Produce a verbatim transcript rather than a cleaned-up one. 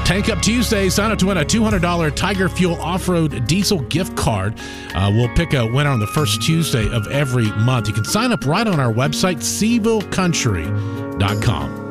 Tank Up Tuesday. Sign up to win a two hundred dollars Tiger Fuel Off-Road Diesel gift card. Uh, we'll pick a winner on the first Tuesday of every month. You can sign up right on our website, Seville Country dot com.